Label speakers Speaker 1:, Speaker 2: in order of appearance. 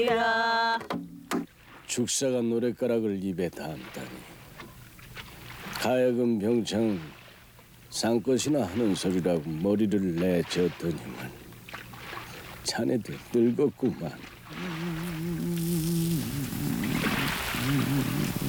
Speaker 1: 야.
Speaker 2: 축사가 노랫가락을 입에 담다니 가야금 병창 쌍것이나 하는 소리라고 머리를 내줬더니만 자네들 늙었구만.